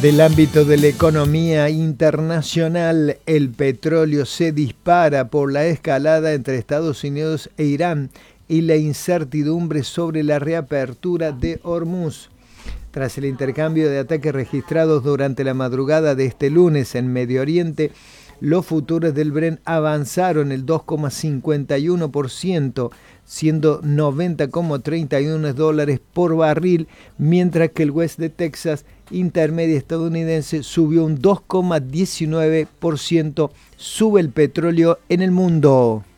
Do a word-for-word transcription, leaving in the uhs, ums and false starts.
Del ámbito de la economía internacional, el petróleo se dispara por la escalada entre Estados Unidos e Irán y la incertidumbre sobre la reapertura de Hormuz. Tras el intercambio de ataques registrados durante la madrugada de este lunes en Medio Oriente, los futuros del Brent avanzaron el dos coma cincuenta y uno por ciento, siendo noventa coma treinta y uno dólares por barril, mientras que el West de Texas intermedia estadounidense subió un dos coma diecinueve por ciento. Sube el petróleo en el mundo.